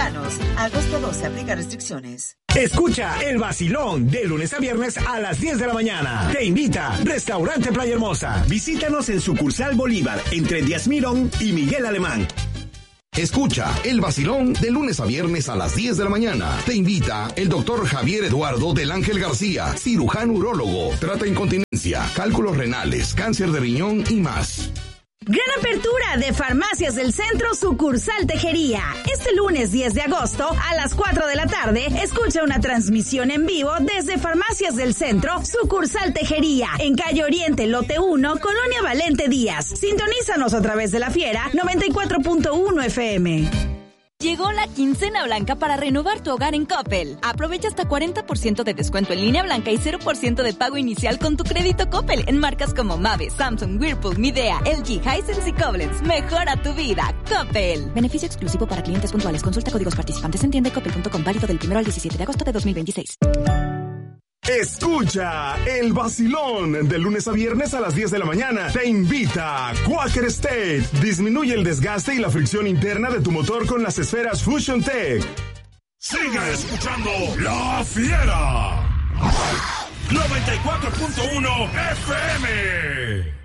mexicanos. Agosto 12, aplica restricciones. Escucha el vacilón de lunes a viernes a las 10 de la mañana. Te invita Restaurante Playa Hermosa. Visítanos en sucursal Bolívar, entre Díaz Mirón y Miguel Alemán. Escucha el vacilón de lunes a viernes a las 10 de la mañana. Te invita el doctor Javier Eduardo del Ángel García, cirujano urólogo. Trata incontinencia, cálculos renales, cáncer de riñón y más. Gran apertura de Farmacias del Centro, sucursal Tejería. Este lunes 10 de agosto a las 4 de la tarde, escucha una transmisión en vivo desde Farmacias del Centro, sucursal Tejería, en calle Oriente, lote 1, Colonia Valente Díaz. Sintonízanos a través de La Fiera 94.1 FM. Llegó la quincena blanca para renovar tu hogar en Coppel. Aprovecha hasta 40% de descuento en línea blanca y 0% de pago inicial con tu crédito Coppel en marcas como Mave, Samsung, Whirlpool, Midea, LG, Hisense y Koblenz. Mejora tu vida, Coppel. Beneficio exclusivo para clientes puntuales. Consulta códigos participantes en tiendacoppel.com, válido del 1 al 17 de agosto de 2026. Escucha el vacilón de lunes a viernes a las 10 de la mañana. Te invita Quaker State. Disminuye el desgaste y la fricción interna de tu motor con las esferas Fusion Tech. Sigue escuchando La Fiera 94.1 FM.